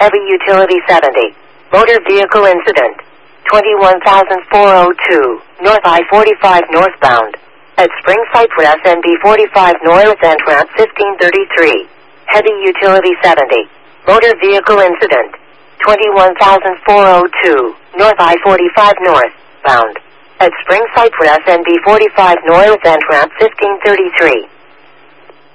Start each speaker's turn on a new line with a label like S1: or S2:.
S1: Heavy Utility 70. Motor Vehicle Incident. 21,402, North I-45 northbound. At Spring Cypress NB 45 North and Ramp 1533. Heavy Utility 70. Motor Vehicle Incident. 21,402, North I-45 northbound. At Spring Cypress NB 45 North and Ramp 1533.